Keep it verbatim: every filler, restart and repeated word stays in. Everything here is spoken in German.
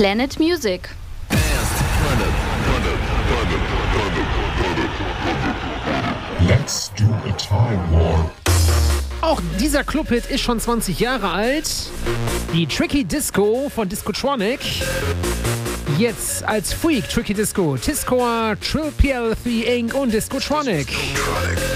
Planet Music. Let's do a time warp. Auch dieser Clubhit ist schon zwanzig Jahre alt. Die Tricky Disco von Discotronic. Jetzt als Freak Tricky Disco. Tiscoa, Trill P L C Incorporated und Discotronic.